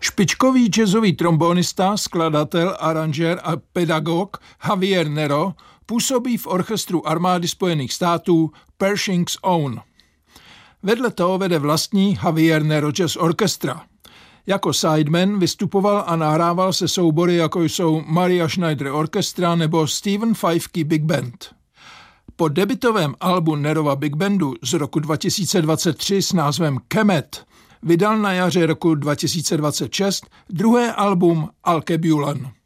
Špičkový jazzový trombonista, skladatel, aranžér a pedagog Javier Nero působí v orchestru armády Spojených států Pershing's Own. Vedle toho vede vlastní Javier Nero Jazz Orchestra. Jako sideman vystupoval a nahrával se soubory, jako jsou Maria Schneider Orchestra nebo Stephen Fiveke Big Band. Po debutovém albu Nerova Big Bandu z roku 2023 s názvem Kemet vydal na jaře roku 2026 druhé album Alkebulan.